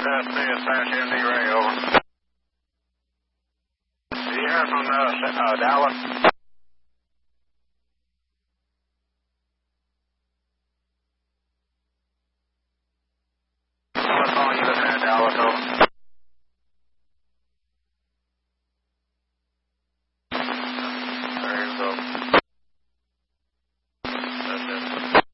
SB is Sandy Ray, over. Do you hear from Dallas?